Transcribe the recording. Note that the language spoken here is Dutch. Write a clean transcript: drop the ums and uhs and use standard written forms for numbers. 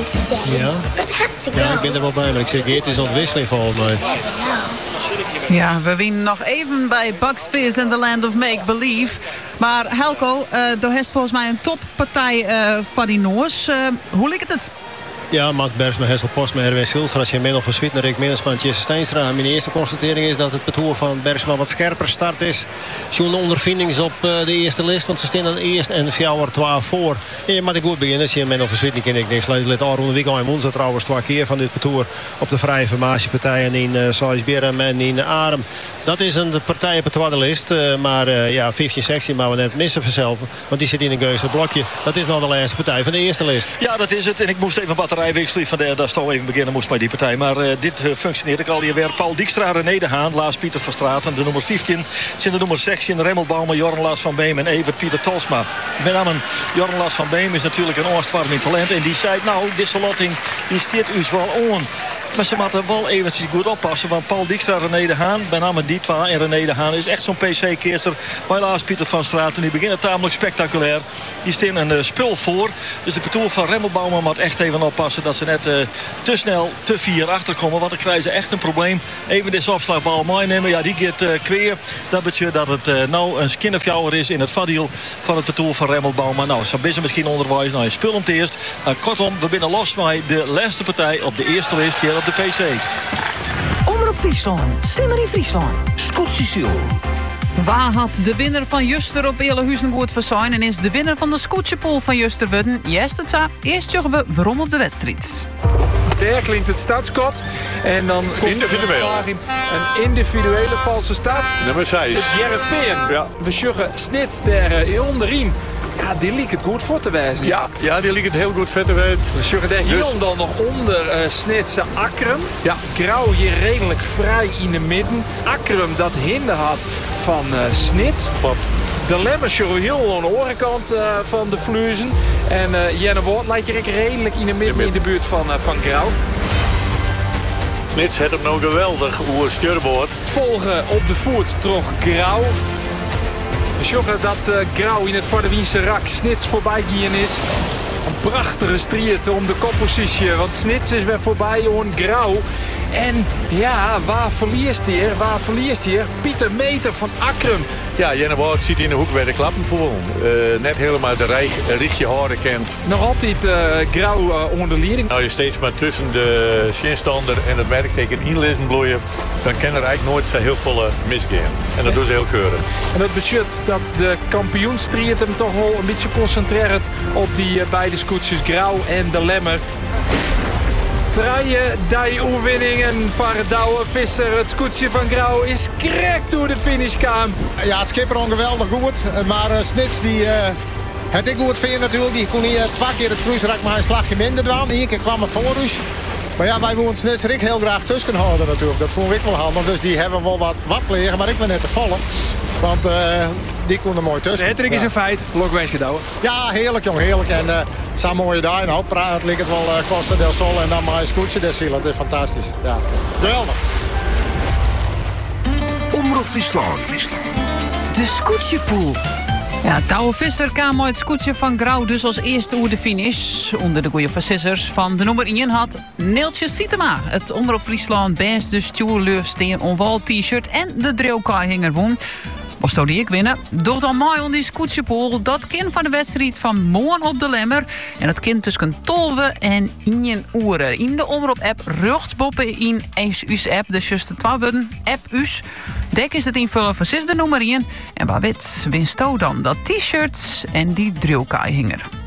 today, Ja. but had to go. Ja, ik ben er wel bij, maar ik zeg, Geert is ontwisseling volgens mij. Never know. Ja, we winnen nog even bij Bucks Fizz in the Land of Make Believe. Maar Helco, er heeft volgens mij een toppartij van die Noors. Hoe ligt het? Ja, Mark Bergsma, Hessel Postma, Erwin Silstra, als je middel van Sweet, Rick Minnesman, Jesse Steenstra. Mijn eerste constatering is dat het parcours van Bergsma wat scherper start is. Zo'n ondervindings op de eerste list, want ze staan dan eerst en 4-12 voor. En je mag goed beginnen, als je middel van Sweet, ken ik niks. Let al week in woensdag trouwens 2 keer van dit parcours op de vrije formatiepartijen in Saisberem en in Arem. Dat is een partij op de tweede list, maar 15-16 maar we net missen vanzelf, want die zit in een geuze blokje. Dat is nog de laatste partij van de eerste list. Ja, dat is het. En ik moest even batterij wisselen. Van daar stond even beginnen moest bij die partij. Maar dit functioneert ook alweer weer. Paul Dijkstra, René de Haan, Laas Pieter van Straten. De nummer 15. Zijn de nummer 16. Remmel Bouwman, Jorn Laas van Beem en Evert Pieter Talsma. Met name Jorn Laas van Beem is natuurlijk een oorstwarming talent. En die zei, nou, deze lotting die stiert u wel on. Maar ze moeten wel eventjes goed oppassen. Want Paul Dijkstra, René de Haan, bij name die twee. En René de Haan is echt zo'n PC-keerster. Maar Laas Pieter van Straten, die beginnen tamelijk spectaculair. Die staan een spul voor. Dus de parcours van Remmel Bouwman moet echt even oppassen dat ze net te snel, te vier achterkomen. Want dan krijgen ze echt een probleem. Even deze opslagbal meenemen. Ja, die gaat kweer. Dat betekent dat het nou een skinnerfjouwer is in het vadiel van het parcours van Remmel Bouwman. Nou, ze is misschien onderwijs. Nou, je spul hem het eerst. Kortom, we binnen los bij de laatste partij op de eerste list hier op de PC. Omroep Friesland, Simmer in Friesland. Scootsie. Waar had de winnaar van Juster op Eerlehuizen goed voor zijn en is de winnaar van de scootjepool van Juster worden? Yes, het zou. Eerst joggen we waarom op de wedstrijd. Daar klinkt het startschot. En dan komt Individueel. Een individuele valse start. Nummer 6. Het Jereveen. Ja. We sjuggen snits daar onderin. Ja, die liep het goed voor te wijzen. Ja, die liep het heel goed verder uit. We sjuggen daar hier dan nog onder snitse Akrum. Ja. Grauw hier redelijk vrij in de midden. Akrum dat hinder had van snits. Klopt. De Lemmer sjuggen heel aan de orenkant van de Vluizen. En Jenne Woord lijkt je redelijk in de midden in de buurt van Grauw. Snits heeft hem nou geweldig over stuurboord. Volgen op de voet trog Grauw. We sjoggen dat Grauw in het Vardewiense rak Snits voorbij gaan is. Een prachtige strijd om de koppositie. Want Snits is weer voorbij aan Grauw. En ja, waar verliest hij? Pieter Meter van Akrum. Ja, Jenne Wout ziet in de hoek bij de klappen voor. Net helemaal de richtje horen kent. Nog altijd Grauw onder leiding. Nou, je steeds maar tussen de shinstander en het werkteken inlezen bloeien. Dan kan er eigenlijk nooit zo heel veel misgaan. En dat doen ze heel keurig. En dat betekent dat de kampioenstrijd hem toch wel een beetje concentreert op die beide scootjes Grauw en de Lemmer. Draaien die oefeningen van Douwe Visser. Het scootje van Grauw is correct door de finish kwam. Ja, het schipper geweldig goed. Maar Snits die het ik goed vind natuurlijk. Die kon hier 2 keer het kruisrak maar een slagje minder doen. 1 keer kwam er voor ons. Maar ja, wij moeten Snits Rick heel graag tussen houden natuurlijk. Dat vond ik wel handig. Dus die hebben wel wat liggen. Maar ik ben net te vallen. Want die kon er mooi tussen. De hattrick is een feit. Lokwijs gedouwen. Ja, heerlijk jong, heerlijk. En zo'n mooie dag. En hoop praat ligt het wel Costa del Sol. En dan mijn scootje del Cielo. Dat is fantastisch. Ja, geweldig. Omroep Friesland. De scootjepool. Ja, Douwe Visser kwam uit het scootje van Grauw dus als eerste oer de finish. Onder de goeie versissers van de nummer 1 had Neeltje Sietema. Het Omroep Friesland beste stuurleursteen onwal t-shirt en de dreeuwkaaihinger won. Was zou die ik winnen? Doch dan mooi on die scootjepool. Dat kind van de wedstrijd van morgen op de Lemmer. En dat kind tussen 12 en 1 uur. In de Omroep-app rechtsboppen in ESU's-app. Dus juist de 2 woorden, app-us. Dek is het invullen van 6 de nummer 1. En waar wit winst dan dat t-shirt en die drillkaaihinger.